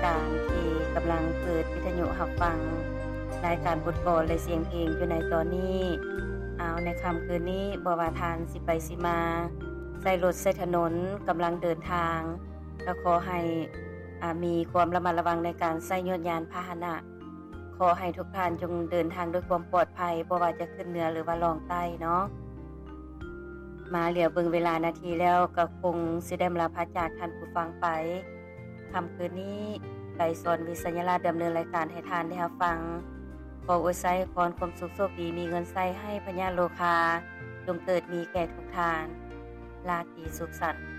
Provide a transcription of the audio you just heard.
การที่กำลังเปิดวิทยุรับฟังรายการบทกลอนและเสียงเพลงอยู่ในตอนนี้ในค่ำคืนนี้บ่ว่าทานสิไปสิมาใส่รถใส่ถนนกำลังเดินทางก็ขอให้มีความระมัดระวังในการใช้ยานพาหนะขอให้ทุกท่านจงเดินทางด้วยความปลอดภัยบ่ว่าจะขึ้นเหนือหรือว่าลงใต้เนาะมาเหลียวเบิ่งเวลานาทีแล้วก็คงสิได้ลาพักจากท่านผู้ฟังไปค่ำคืนนี้ไก่สอนวิสัญลักษณ์ดำเนินรายการให้ทานได้รับฟังขออวยไสพรความสุขโชคดีมีเงินใช้ให้พญาโลคาจงเกิดมีแก่ทุกทานราตรีสุขสันต์